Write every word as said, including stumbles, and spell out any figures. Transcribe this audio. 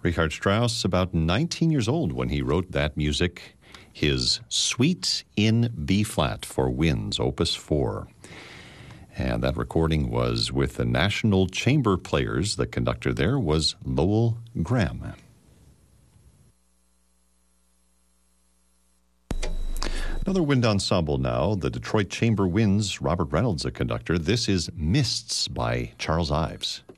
Richard Strauss, about nineteen years old when he wrote that music, his Suite in B-flat for Winds, Opus four. And that recording was with the National Chamber Players. The conductor there was Lowell Graham. Another wind ensemble now, the Detroit Chamber Winds, Robert Reynolds, the conductor. This is Mists by Charles Ives.